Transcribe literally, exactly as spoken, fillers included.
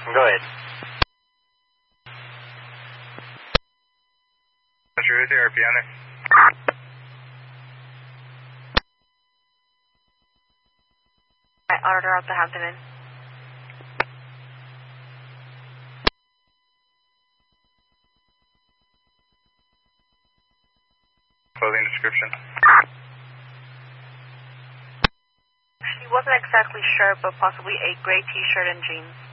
Go ahead. Sure, is the R P on there? I order out the Hampton Inn. Clothing description. She wasn't exactly sure, but possibly a gray t-shirt and jeans.